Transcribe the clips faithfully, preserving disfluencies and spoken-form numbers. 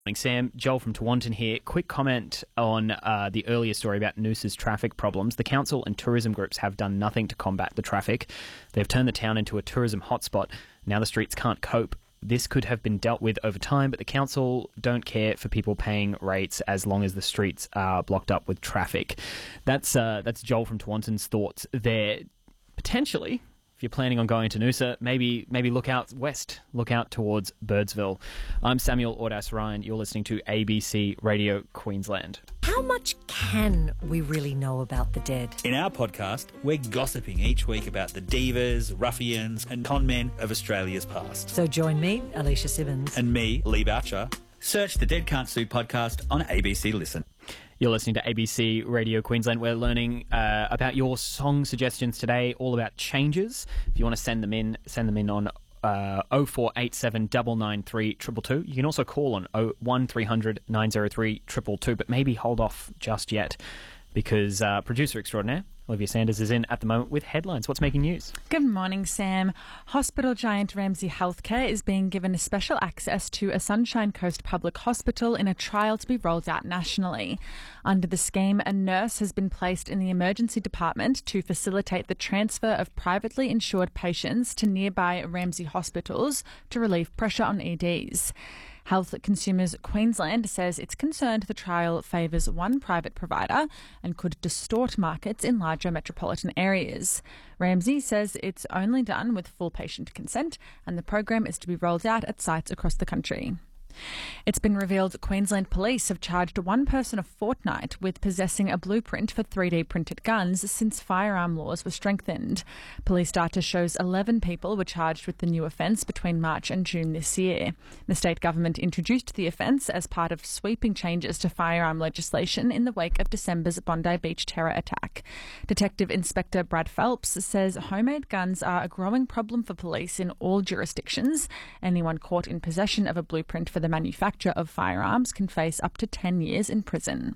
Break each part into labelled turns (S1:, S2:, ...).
S1: Morning, Sam. Joel from Tewantin here. Quick comment on uh, the earlier story about Noosa's traffic problems. The council and tourism groups have done nothing to combat the traffic. They've turned the town into a tourism hotspot. Now the streets can't cope. This could have been dealt with over time, but the council don't care for people paying rates as long as the streets are blocked up with traffic. That's uh, that's Joel from Tewantin's thoughts there. Potentially, if you're planning on going to Noosa, maybe maybe look out west, look out towards Birdsville. I'm Samuel Audas Ryan. You're listening to A B C Radio Queensland.
S2: How much can we really know about the dead?
S3: In our podcast, we're gossiping each week about the divas, ruffians and con men of Australia's past.
S2: So join me, Alicia Simmons.
S3: And me, Lee Boucher. Search the Dead Can't Sue podcast on A B C Listen.
S1: You're listening to A B C Radio Queensland. We're learning uh, about your song suggestions today, all about changes. If you want to send them in, send them in on uh, oh four eight seven, nine nine three, two two two. You can also call on one three hundred, nine oh three, two two two, but maybe hold off just yet because uh, producer extraordinaire Olivia Sanders is in at the moment with headlines. What's making news?
S4: Good morning, Sam. Hospital giant Ramsay Health Care is being given special access to a Sunshine Coast public hospital in a trial to be rolled out nationally. Under the scheme, a nurse has been placed in the emergency department to facilitate the transfer of privately insured patients to nearby Ramsay hospitals to relieve pressure on E Ds. Health Consumers Queensland says it's concerned the trial favours one private provider and could distort markets in larger metropolitan areas. Ramsay says it's only done with full patient consent and the program is to be rolled out at sites across the country. It's been revealed Queensland Police have charged one person a fortnight with possessing a blueprint for three D printed guns since firearm laws were strengthened. Police data shows eleven people were charged with the new offence between March and June this year. The state government introduced the offence as part of sweeping changes to firearm legislation in the wake of December's Bondi Beach terror attack. Detective Inspector Brad Phelps says homemade guns are a growing problem for police in all jurisdictions. Anyone caught in possession of a blueprint for the manufacture of firearms can face up to ten years in prison.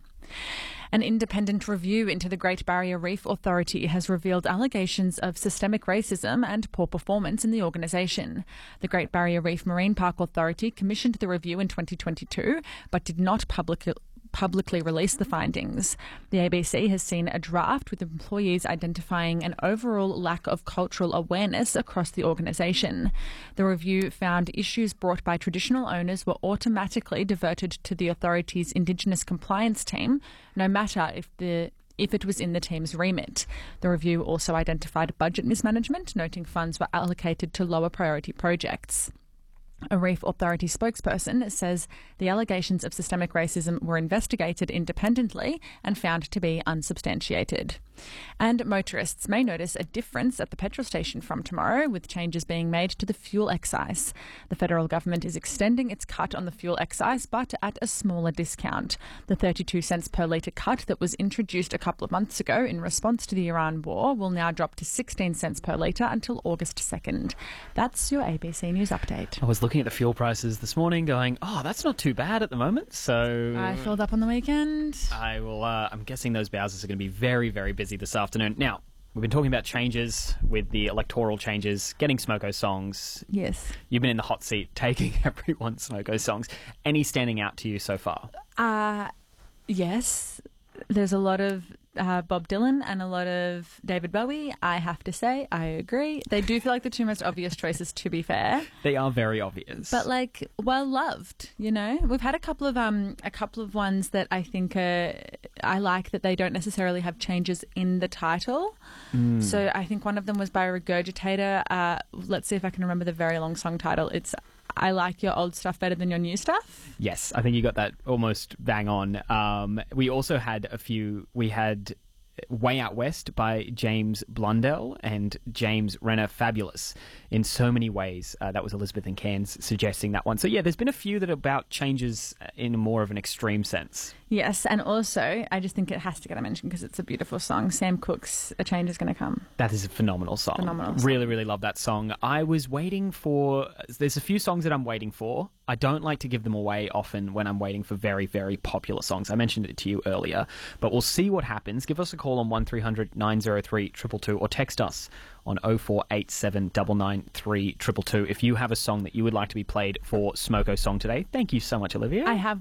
S4: An independent review into the Great Barrier Reef Authority has revealed allegations of systemic racism and poor performance in the organisation. The Great Barrier Reef Marine Park Authority commissioned the review in twenty twenty-two but did not publicly publicly release the findings. The A B C has seen a draft with employees identifying an overall lack of cultural awareness across the organisation. The review found issues brought by traditional owners were automatically diverted to the authority's Indigenous compliance team, no matter if the if it was in the team's remit. The review also identified budget mismanagement, noting funds were allocated to lower priority projects. A Reef Authority spokesperson says the allegations of systemic racism were investigated independently and found to be unsubstantiated. And motorists may notice a difference at the petrol station from tomorrow, with changes being made to the fuel excise. The federal government is extending its cut on the fuel excise, but at a smaller discount. The thirty-two cents per litre cut that was introduced a couple of months ago in response to the Iran war will now drop to sixteen cents per litre until August second. That's your A B C News update.
S1: I was looking at the fuel prices this morning going, oh, that's not too bad at the moment. So
S4: I filled up on the weekend.
S1: I will, uh, I'm guessing those Bowsers are going to be very, very busy this afternoon. Now, we've been talking about changes with the electoral changes, getting Smoko songs.
S4: Yes.
S1: You've been in the hot seat taking everyone's Smoko songs. Any standing out to you so far?
S4: Uh, yes. There's a lot of uh, Bob Dylan and a lot of David Bowie. I have to say, I agree. They do feel like the two most obvious choices, to be fair.
S1: They are very obvious.
S4: But, like, well loved, you know? We've had a couple of um a couple of ones that I think uh, I like that they don't necessarily have changes in the title. Mm. So I think one of them was by Regurgitator. Uh, let's see if I can remember the very long song title. It's I Like Your Old Stuff Better Than Your New Stuff.
S1: Yes, I think you got that almost bang on. Um, we also had a few, we had Way Out West by James Blundell and James Renner Fabulous. In so many ways, uh, that was Elizabeth and Cairns suggesting that one. So yeah, there's been a few that are about changes in more of an extreme sense.
S4: Yes, and also, I just think it has to get a mention because it's a beautiful song. Sam Cooke's A Change Is Going to Come.
S1: That is a phenomenal song.
S4: Phenomenal song.
S1: Really, really love that song. I was waiting for... There's a few songs that I'm waiting for. I don't like to give them away often when I'm waiting for very, very popular songs. I mentioned it to you earlier, but we'll see what happens. Give us a call on one three hundred, nine oh three, two two two or text us on oh four eight seven, nine nine three, two two two if you have a song that you would like to be played for Smoko Song today. Thank you so much, Olivia.
S4: I have